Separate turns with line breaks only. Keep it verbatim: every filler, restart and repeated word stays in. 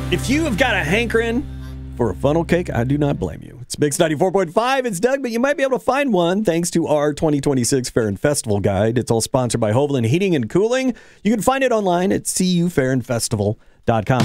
If you have got a hankering for a funnel cake, I do not blame you. It's Mix ninety-four point five. It's Doug, but you might be able to find one thanks to our twenty twenty-six Fair and Festival Guide. It's all sponsored by Hovland Heating and Cooling. You can find it online at c u fair and festival dot com.